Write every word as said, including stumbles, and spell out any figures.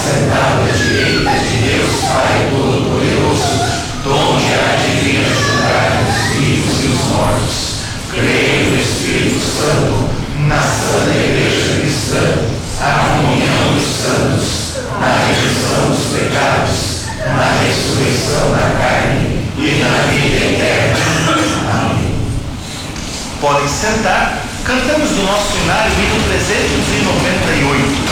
assentado à direita de Deus Pai Todo-Poderoso, donde há de vir a julgar os vivos e os mortos. Creio no Espírito Santo, na Santa Igreja Cristã, a comunhão dos santos, na remissão dos pecados, na ressurreição da carne e na vida eterna. Amém. Podem sentar. Cantamos do nosso cenário o hino trezentos e noventa e oito.